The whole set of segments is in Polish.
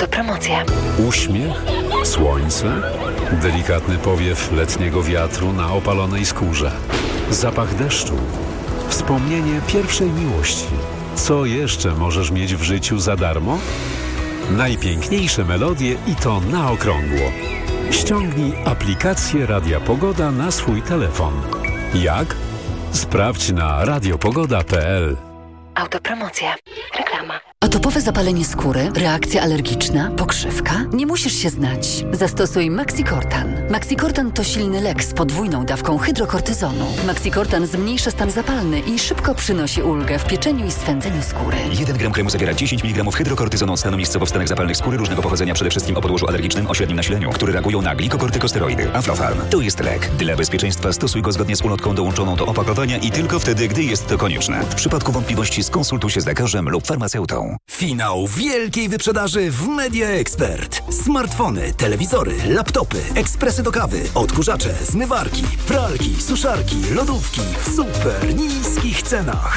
Autopromocja. Uśmiech, słońce, delikatny powiew letniego wiatru na opalonej skórze, zapach deszczu, wspomnienie pierwszej miłości. Co jeszcze możesz mieć w życiu za darmo? Najpiękniejsze melodie i to na okrągło. Ściągnij aplikację Radia Pogoda na swój telefon. Jak? Sprawdź na radiopogoda.pl. Autopromocja. Reklama. Atopowe zapalenie skóry, reakcja alergiczna, pokrzywka? Nie musisz się znać. Zastosuj Maxicortan. Maxicortan to silny lek z podwójną dawką hydrokortyzonu. Maxicortan zmniejsza stan zapalny i szybko przynosi ulgę w pieczeniu i swędzeniu skóry. 1 gram kremu zawiera 10 mg hydrokortyzonu stanu miejscowo w stanach zapalnych skóry różnego pochodzenia, przede wszystkim o podłożu alergicznym o średnim nasileniu, które reagują na glikokortykosteroidy. Aflofarm to jest lek. Dla bezpieczeństwa stosuj go zgodnie z ulotką dołączoną do opakowania i tylko wtedy, gdy jest to konieczne. W przypadku wątpliwości skonsultuj się z lekarzem lub farmaceutą. Finał wielkiej wyprzedaży w Media Expert. Smartfony, telewizory, laptopy, ekspresy do kawy, odkurzacze, zmywarki, pralki, suszarki, lodówki w super niskich cenach.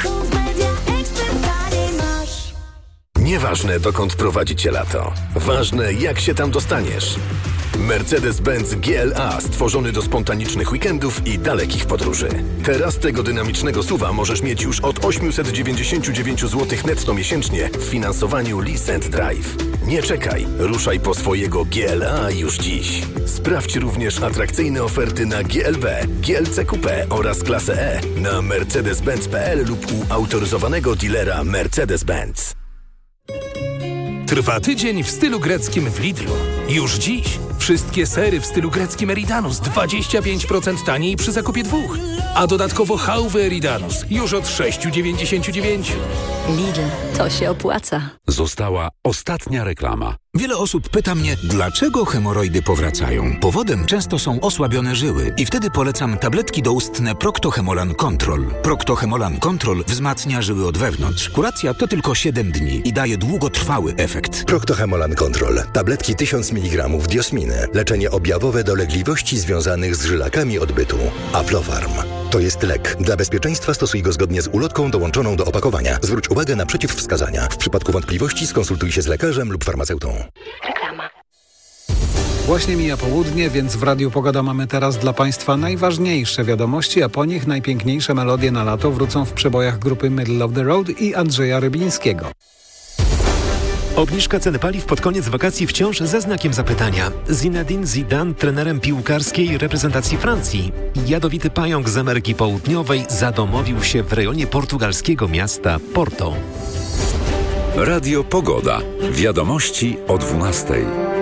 Nieważne, dokąd prowadzi cię lato. Ważne, jak się tam dostaniesz. Mercedes-Benz GLA stworzony do spontanicznych weekendów i dalekich podróży. Teraz tego dynamicznego SUV-a możesz mieć już od 899 zł netto miesięcznie w finansowaniu Lease and Drive. Nie czekaj, ruszaj po swojego GLA już dziś. Sprawdź również atrakcyjne oferty na GLB, GLC Coupé oraz klasę E na mercedes-benz.pl lub u autoryzowanego dealera Mercedes-Benz. Trwa tydzień w stylu greckim w Lidlu. Już dziś wszystkie sery w stylu greckim Eridanus 25% taniej przy zakupie 2. A dodatkowo chałwy Eridanus już od 6,99. Lidl, to się opłaca. Została ostatnia reklama. Wiele osób pyta mnie, dlaczego hemoroidy powracają. Powodem często są osłabione żyły i wtedy polecam tabletki doustne Procto-Hemolan Control. Procto-Hemolan Control wzmacnia żyły od wewnątrz. Kuracja to tylko 7 dni i daje długotrwały efekt. Procto-Hemolan Control. Tabletki 1000 mg diosminy. Leczenie objawowe dolegliwości związanych z żylakami odbytu. Aflofarm. To jest lek. Dla bezpieczeństwa stosuj go zgodnie z ulotką dołączoną do opakowania. Zwróć uwagę na przeciwwskazania. W przypadku wątpliwości skonsultuj się z lekarzem lub farmaceutą. Reklama. Właśnie mija południe, więc w Radiu Pogoda mamy teraz dla Państwa najważniejsze wiadomości, a po nich najpiękniejsze melodie na lato wrócą w przebojach grupy Middle of the Road i Andrzeja Rybińskiego. Obniżka ceny paliw pod koniec wakacji wciąż ze znakiem zapytania. Zinedine Zidane trenerem piłkarskiej reprezentacji Francji. Jadowity pająk z Ameryki Południowej zadomowił się w rejonie portugalskiego miasta Porto. Radio Pogoda. Wiadomości o 12:00.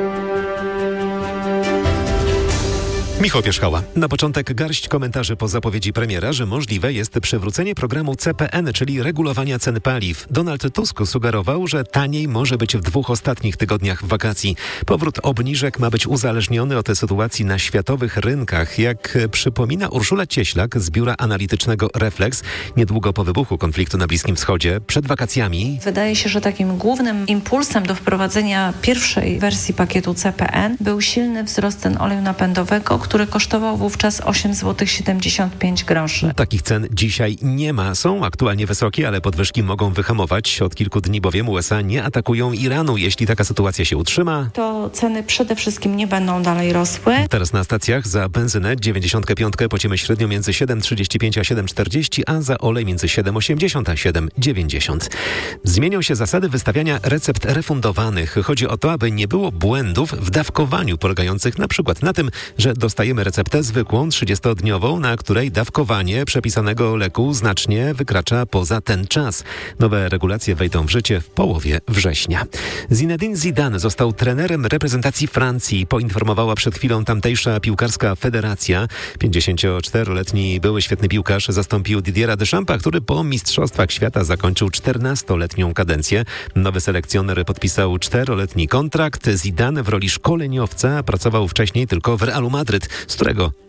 Michał Pierzchała. Na początek garść komentarzy po zapowiedzi premiera, że możliwe jest przywrócenie programu CPN, czyli regulowania cen paliw. Donald Tusk sugerował, że taniej może być w 2 ostatnich tygodniach wakacji. Powrót obniżek ma być uzależniony od sytuacji na światowych rynkach. Jak przypomina Urszula Cieślak z biura analitycznego Reflex, niedługo po wybuchu konfliktu na Bliskim Wschodzie, przed wakacjami. Wydaje się, że takim głównym impulsem do wprowadzenia pierwszej wersji pakietu CPN był silny wzrost cen oleju napędowego, który kosztował wówczas 8,75 zł. Takich cen dzisiaj nie ma. Są aktualnie wysokie, ale podwyżki mogą wyhamować. Od kilku dni bowiem USA nie atakują Iranu. Jeśli taka sytuacja się utrzyma, to ceny przede wszystkim nie będą dalej rosły. Teraz na stacjach za benzynę 95 płacimy średnio między 7,35 a 7,40, a za olej między 7,80 a 7,90. Zmienią się zasady wystawiania recept refundowanych. Chodzi o to, aby nie było błędów w dawkowaniu polegających na przykład na tym, że dostajemy receptę zwykłą, 30-dniową, na której dawkowanie przepisanego leku znacznie wykracza poza ten czas. Nowe regulacje wejdą w życie w połowie września. Zinedine Zidane został trenerem reprezentacji Francji, poinformowała przed chwilą tamtejsza piłkarska federacja. 54-letni były świetny piłkarz zastąpił Didiera Deschampa, który po Mistrzostwach Świata zakończył 14-letnią kadencję. Nowy selekcjoner podpisał 4-letni kontrakt. Zidane w roli szkoleniowca pracował wcześniej tylko w Realu Madryt, z którego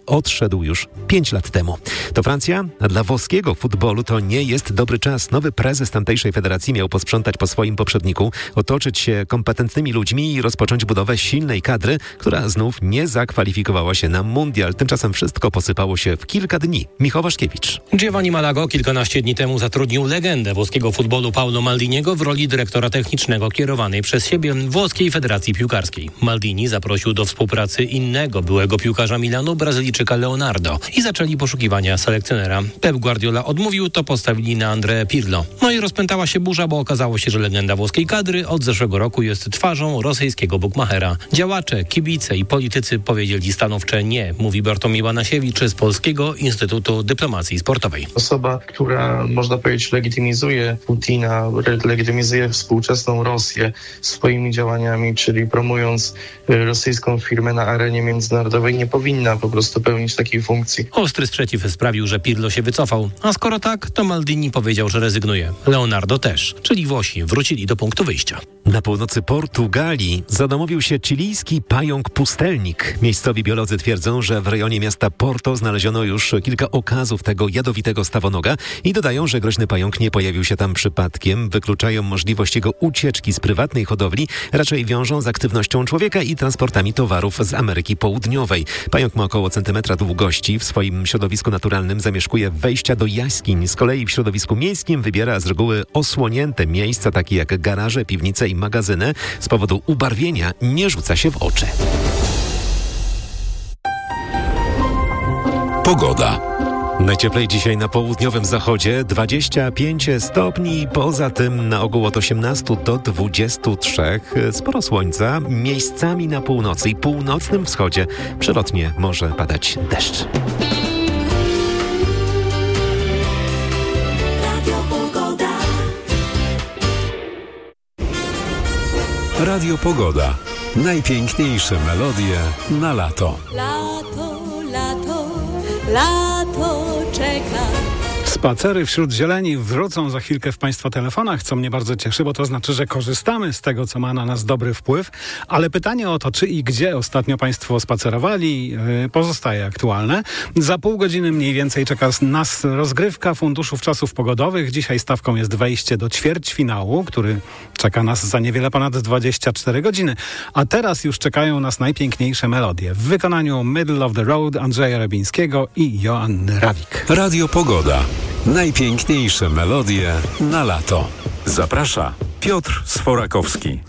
odszedł już 5 lat temu. To Francja, a dla włoskiego futbolu to nie jest dobry czas. Nowy prezes tamtejszej federacji miał posprzątać po swoim poprzedniku, otoczyć się kompetentnymi ludźmi i rozpocząć budowę silnej kadry, która znów nie zakwalifikowała się na mundial. Tymczasem wszystko posypało się w kilka dni. Michał Waszkiewicz. Giovanni Malago kilkanaście dni temu zatrudnił legendę włoskiego futbolu Paolo Maldiniego w roli dyrektora technicznego kierowanej przez siebie Włoskiej Federacji Piłkarskiej. Maldini zaprosił do współpracy innego byłego piłkarza Milanu, Brazylijczyka Leonardo, i zaczęli poszukiwania selekcjonera. Pep Guardiola odmówił, to postawili na André Pirlo. No i rozpętała się burza, bo okazało się, że legenda włoskiej kadry od zeszłego roku jest twarzą rosyjskiego bukmachera. Działacze, kibice i politycy powiedzieli stanowcze nie, mówi Bartłomiej Banasiewicz z Polskiego Instytutu Dyplomacji Sportowej. Osoba, która, można powiedzieć, legitymizuje Putina, legitymizuje współczesną Rosję swoimi działaniami, czyli promując rosyjską firmę na arenie międzynarodowej, nie powinna po prostu pełnić takiej funkcji. Ostry sprzeciw sprawił, że Pirlo się wycofał. A skoro tak, to Maldini powiedział, że rezygnuje. Leonardo też, czyli Włosi wrócili do punktu wyjścia. Na północy Portugalii zadomowił się chilijski pająk-pustelnik. Miejscowi biolodzy twierdzą, że w rejonie miasta Porto znaleziono już kilka okazów tego jadowitego stawonoga i dodają, że groźny pająk nie pojawił się tam przypadkiem. Wykluczają możliwość jego ucieczki z prywatnej hodowli, raczej wiążą z aktywnością człowieka i transportami towarów z Ameryki Południowej. Pająk ma około centymetra długości. W swoim środowisku naturalnym zamieszkuje wejścia do jaskiń. Z kolei w środowisku miejskim wybiera z reguły osłonięte miejsca, takie jak garaże, piwnice i magazyny. Z powodu ubarwienia nie rzuca się w oczy. Pogoda. Najcieplej dzisiaj na południowym zachodzie 25 stopni, poza tym na ogół od 18 do 23. Sporo słońca, miejscami na północy i północnym wschodzie przelotnie może padać deszcz. Radio Pogoda. Najpiękniejsze melodie na lato. Lato, lato, lato czeka. Spacery wśród zieleni wrócą za chwilkę w Państwa telefonach, co mnie bardzo cieszy, bo to znaczy, że korzystamy z tego, co ma na nas dobry wpływ. Ale pytanie o to, czy i gdzie ostatnio Państwo spacerowali, pozostaje aktualne. Za pół godziny mniej więcej czeka nas rozgrywka Funduszów Czasów Pogodowych. Dzisiaj stawką jest wejście do ćwierćfinału, który czeka nas za niewiele ponad 24 godziny. A teraz już czekają nas najpiękniejsze melodie w wykonaniu Middle of the Road Andrzeja Rebińskiego i Joanny Rawik. Radio Pogoda. Najpiękniejsze melodie na lato. Zaprasza Piotr Sforakowski.